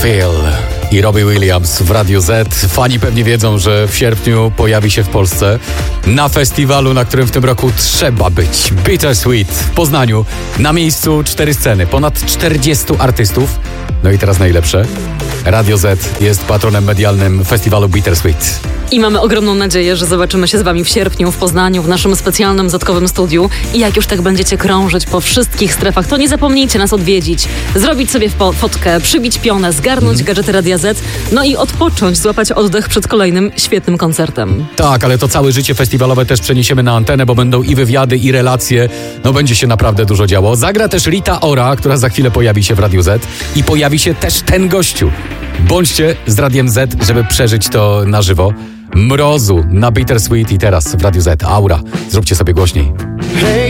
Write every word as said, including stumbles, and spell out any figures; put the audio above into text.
Phil i Robbie Williams w Radiu Z. Fani pewnie wiedzą, że w sierpniu pojawi się w Polsce na festiwalu, na którym w tym roku trzeba być. Bittersweet w Poznaniu. Na miejscu cztery sceny, ponad czterdziestu artystów. No i teraz najlepsze. Radio Z jest patronem medialnym festiwalu Bittersweet. I mamy ogromną nadzieję, że zobaczymy się z wami w sierpniu w Poznaniu, w naszym specjalnym zatkowym studiu. I jak już tak będziecie krążyć po wszystkich strefach, to nie zapomnijcie nas odwiedzić, zrobić sobie fotkę, przybić pionę, zgarnąć mm. gadżety Radia Z, no i odpocząć, złapać oddech przed kolejnym świetnym koncertem. Tak, ale to całe życie festiwalowe też przeniesiemy na antenę, bo będą i wywiady, i relacje. No będzie się naprawdę dużo działo. Zagra też Rita Ora, która za chwilę pojawi się w Radiu Z i pojawi się też ten gościu. Bądźcie z Radiem Z, żeby przeżyć to na żywo. Mrozu na Bittersweet i teraz w Radiu Z. Aura. Zróbcie sobie głośniej.